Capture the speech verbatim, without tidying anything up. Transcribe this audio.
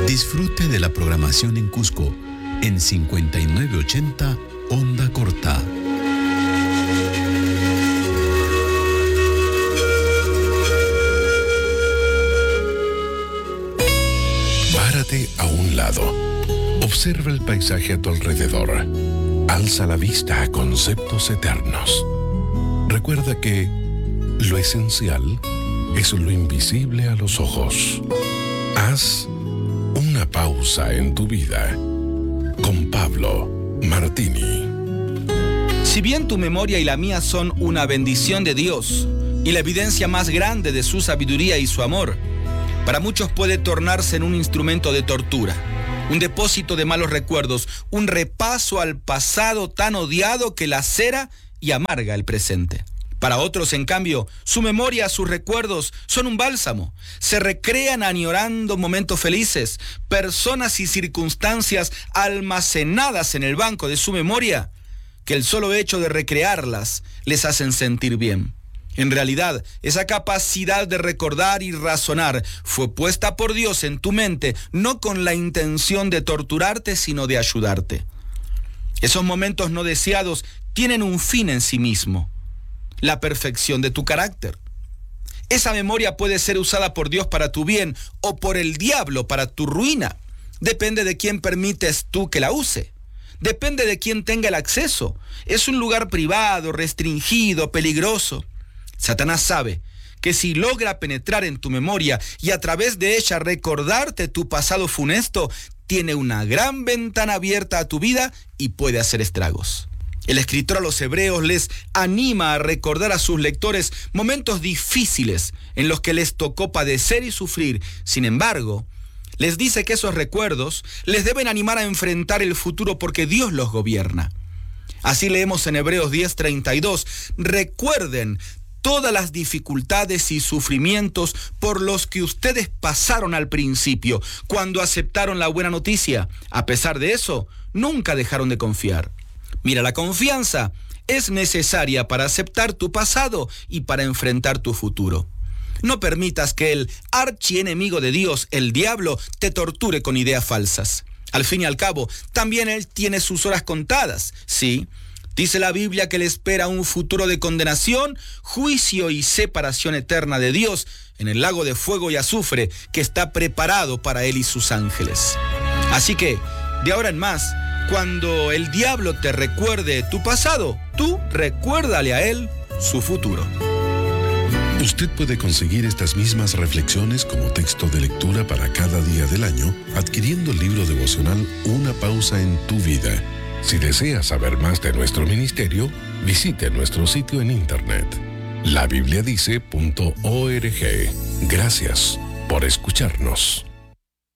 Disfrute de la programación en Cusco en cincuenta y nueve ochenta Onda Corta. Párate a un lado. Observa el paisaje a tu alrededor. Alza la vista a conceptos eternos. Recuerda que lo esencial es lo invisible a los ojos. Haz una pausa en tu vida. Con Pablo Martini. Si bien tu memoria y la mía son una bendición de Dios y la evidencia más grande de su sabiduría y su amor, para muchos puede tornarse en un instrumento de tortura, un depósito de malos recuerdos, un repaso al pasado tan odiado que lacera y amarga el presente. Para otros, en cambio, su memoria, sus recuerdos son un bálsamo. Se recrean añorando momentos felices, personas y circunstancias almacenadas en el banco de su memoria, que el solo hecho de recrearlas les hacen sentir bien. En realidad, esa capacidad de recordar y razonar fue puesta por Dios en tu mente, no con la intención de torturarte, sino de ayudarte. Esos momentos no deseados tienen un fin en sí mismo: la perfección de tu carácter. Esa memoria puede ser usada por Dios para tu bien o por el diablo para tu ruina. Depende de quién permites tú que la use. Depende de quién tenga el acceso. Es un lugar privado, restringido, peligroso. Satanás sabe que si logra penetrar en tu memoria y a través de ella recordarte tu pasado funesto, tiene una gran ventana abierta a tu vida y puede hacer estragos. El escritor a los hebreos les anima a recordar a sus lectores momentos difíciles en los que les tocó padecer y sufrir. Sin embargo, les dice que esos recuerdos les deben animar a enfrentar el futuro porque Dios los gobierna. Así leemos en Hebreos diez treinta y dos, recuerden todas las dificultades y sufrimientos por los que ustedes pasaron al principio, cuando aceptaron la buena noticia. A pesar de eso, nunca dejaron de confiar. Mira, la confianza es necesaria para aceptar tu pasado y para enfrentar tu futuro. No permitas que el archienemigo de Dios, el diablo, te torture con ideas falsas. Al fin y al cabo, también él tiene sus horas contadas, ¿sí? Dice la Biblia que le espera un futuro de condenación, juicio y separación eterna de Dios en el lago de fuego y azufre que está preparado para él y sus ángeles. Así que, de ahora en más, cuando el diablo te recuerde tu pasado, tú recuérdale a él su futuro. Usted puede conseguir estas mismas reflexiones como texto de lectura para cada día del año adquiriendo el libro devocional Una pausa en tu vida. Si desea saber más de nuestro ministerio, visite nuestro sitio en internet la biblia dice punto org. Gracias por escucharnos.